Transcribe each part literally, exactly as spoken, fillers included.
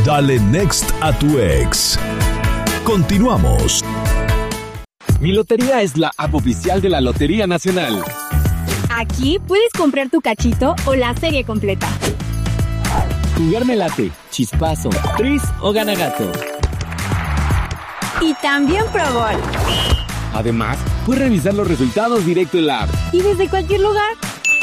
Dale Next a tu ex. Continuamos. Mi Lotería es la app oficial de la Lotería Nacional. Aquí puedes comprar tu cachito o la serie completa. Jugar me late, chispazo, tris o gana gato. Y también Pro Gol. Además, puedes revisar los resultados directo en la app. Y desde cualquier lugar.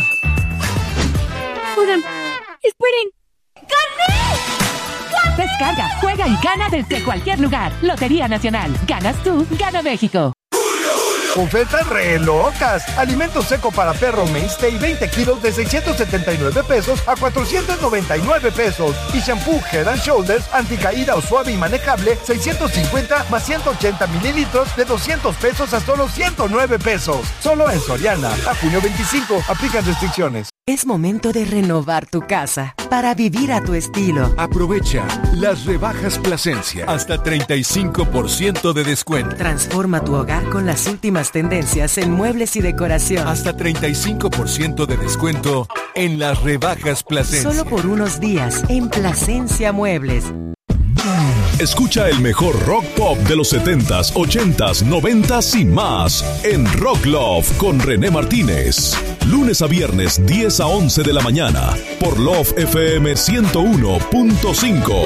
Oigan, esperen. ¡Gané! ¡Gané! Descarga, juega y gana desde cualquier lugar. Lotería Nacional. Ganas tú, gana México. Ofertas re locas. Alimento seco para perro Mainstay veinte kilos de seiscientos setenta y nueve pesos a cuatrocientos noventa y nueve pesos. Y shampoo Head and Shoulders anticaída o suave y manejable seiscientos cincuenta más ciento ochenta mililitros de doscientos pesos a solo ciento nueve pesos. Solo en Soriana. A junio veinticinco. Aplican restricciones. Es momento de renovar tu casa para vivir a tu estilo. Aprovecha las rebajas Plasencia. Hasta treinta y cinco por ciento de descuento. Transforma tu hogar con las últimas tendencias en muebles y decoración. Hasta treinta y cinco por ciento de descuento en las rebajas Plasencia. Solo por unos días en Plasencia Muebles. Escucha el mejor rock pop de los setentas, ochentas, noventas y más en Rock Love con René Martínez. Lunes a viernes, diez a once de la mañana, por Love F M ciento uno punto cinco.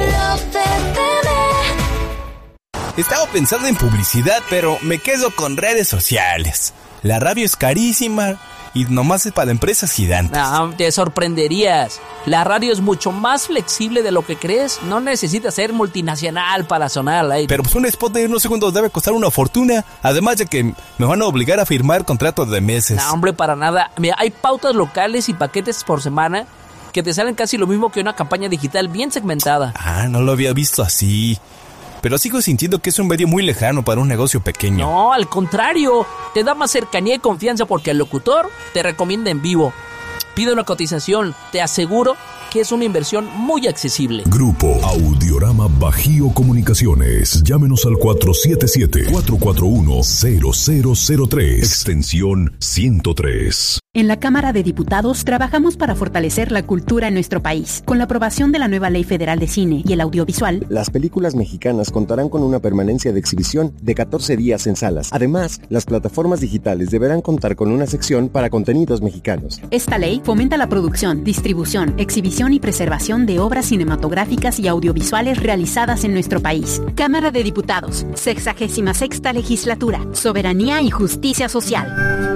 Estaba pensando en publicidad, pero me quedo con redes sociales. La radio es carísima y nomás es para empresas gigantes. No, te sorprenderías. La radio es mucho más flexible de lo que crees. No necesitas ser multinacional para sonar al aire. Pero pues un spot de unos segundos debe costar una fortuna. Además de que me van a obligar a firmar contratos de meses. No, hombre, para nada. Mira, hay pautas locales y paquetes por semana que te salen casi lo mismo que una campaña digital bien segmentada. Ah, no lo había visto así. Pero sigo sintiendo que es un medio muy lejano para un negocio pequeño. No, al contrario. Te da más cercanía y confianza porque el locutor te recomienda en vivo. Pide una cotización. Te aseguro que es una inversión muy accesible. Grupo Audiorama Bajío Comunicaciones. Llámenos al cuatro siete siete, cuatro cuatro uno, cero cero cero tres, extensión ciento tres. En la Cámara de Diputados trabajamos para fortalecer la cultura en nuestro país. Con la aprobación de la nueva Ley Federal de Cine y el Audiovisual, las películas mexicanas contarán con una permanencia de exhibición de catorce días en salas. Además, las plataformas digitales deberán contar con una sección para contenidos mexicanos. Esta ley fomenta la producción, distribución, exhibición y preservación de obras cinematográficas y audiovisuales realizadas en nuestro país. Cámara de Diputados, sexagésima sexta legislatura, soberanía y justicia social.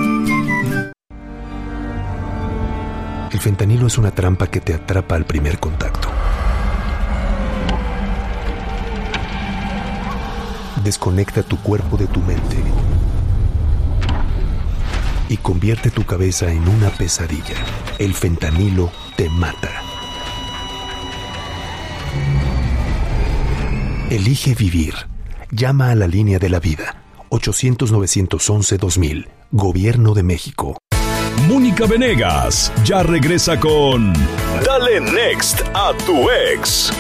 El fentanilo es una trampa que te atrapa al primer contacto. Desconecta tu cuerpo de tu mente y convierte tu cabeza en una pesadilla. El fentanilo te mata. Elige vivir. Llama a la línea de la vida. ochocientos, novecientos once, dos mil. Gobierno de México. Mónica Venegas ya regresa con Dale Next a tu ex.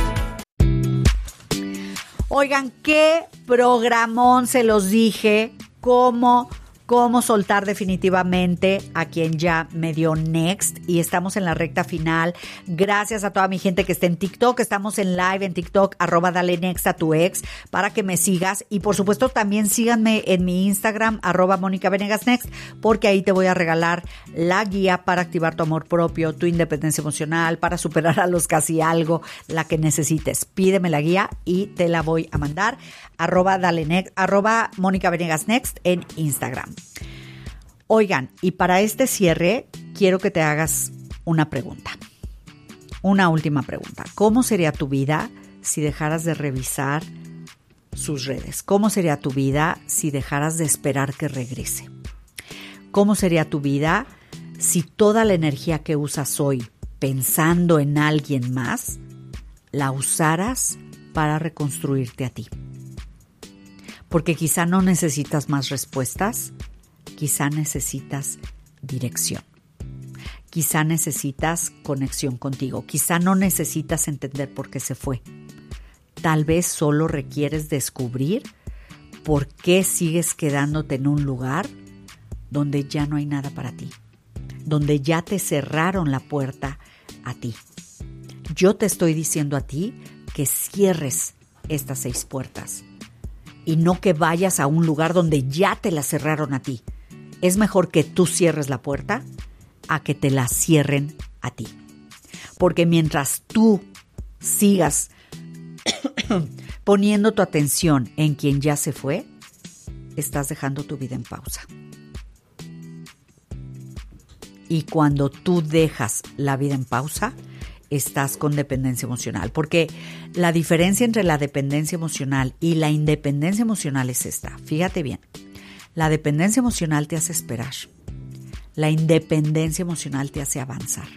Oigan, qué programón, se los dije. Cómo, cómo soltar definitivamente a quien ya me dio next. Y estamos en la recta final. Gracias a toda mi gente que está en TikTok. Estamos en live en TikTok, arroba dale next a tu ex, para que me sigas. Y por supuesto también síganme en mi Instagram, arroba Mónica Venegas Next, porque ahí te voy a regalar la guía para activar tu amor propio, tu independencia emocional, para superar a los casi algo, la que necesites. Pídeme la guía y te la voy a mandar. Arroba dale next, arroba Mónica Venegas Next en Instagram. Oigan, y para este cierre quiero que te hagas una pregunta. Una última pregunta. ¿Cómo sería tu vida si dejaras de revisar sus redes? ¿Cómo sería tu vida si dejaras de esperar que regrese? ¿Cómo sería tu vida si toda la energía que usas hoy pensando en alguien más la usaras para reconstruirte a ti? Porque quizá no necesitas más respuestas, quizá necesitas dirección, quizá necesitas conexión contigo, quizá no necesitas entender por qué se fue. Tal vez solo requieres descubrir por qué sigues quedándote en un lugar donde ya no hay nada para ti, donde ya te cerraron la puerta a ti. Yo te estoy diciendo a ti que cierres estas seis puertas y no que vayas a un lugar donde ya te la cerraron a ti. Es mejor que tú cierres la puerta a que te la cierren a ti. Porque mientras tú sigas poniendo tu atención en quien ya se fue, estás dejando tu vida en pausa. Y cuando tú dejas la vida en pausa, estás con dependencia emocional. Porque la diferencia entre la dependencia emocional y la independencia emocional es esta. Fíjate bien. La dependencia emocional te hace esperar. La independencia emocional te hace avanzar.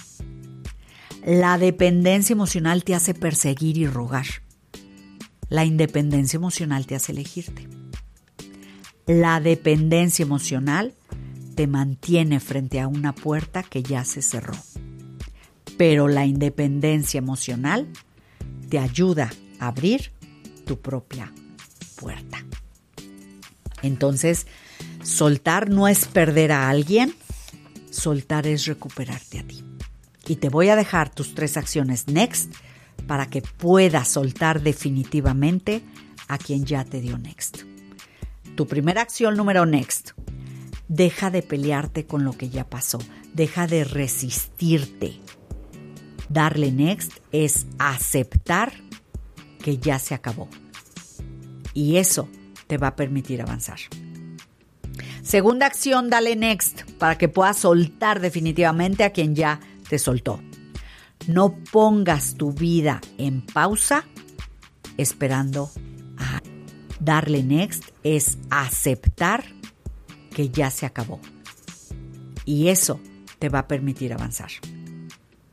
La dependencia emocional te hace perseguir y rogar. La independencia emocional te hace elegirte. La dependencia emocional te mantiene frente a una puerta que ya se cerró. Pero la independencia emocional te ayuda a abrir tu propia puerta. Entonces, soltar no es perder a alguien, soltar es recuperarte a ti. Y te voy a dejar tus tres acciones next para que puedas soltar definitivamente a quien ya te dio next. Tu primera acción número next. Deja de pelearte con lo que ya pasó. Deja de resistirte. Darle next es aceptar que ya se acabó. Y eso te va a permitir avanzar. Segunda acción, dale next para que puedas soltar definitivamente a quien ya te soltó. No pongas tu vida en pausa esperando a darle next es aceptar que ya se acabó. Y eso te va a permitir avanzar.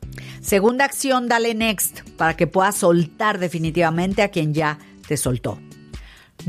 Segunda acción, dale next para que puedas soltar definitivamente a quien ya te soltó.